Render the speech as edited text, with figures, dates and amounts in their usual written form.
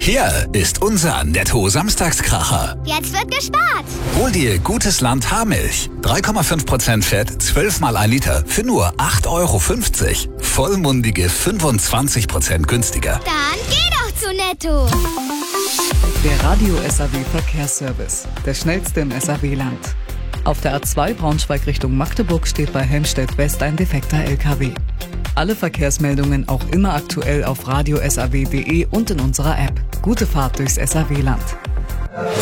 Hier ist unser Netto-Samstagskracher. Jetzt wird gespart. Hol dir Gutes Land Haarmilch. 3,5% Fett, 12 mal 1 Liter für nur 8,50 €. Vollmundige 25% günstiger. Dann geh doch zu Netto. Der Radio SAW Verkehrsservice. Der schnellste im SAW-Land. Auf der A2 Braunschweig Richtung Magdeburg steht bei Helmstedt West ein defekter LKW. Alle Verkehrsmeldungen auch immer aktuell auf radiosaw.de und in unserer App. Gute Fahrt durchs SAW-Land.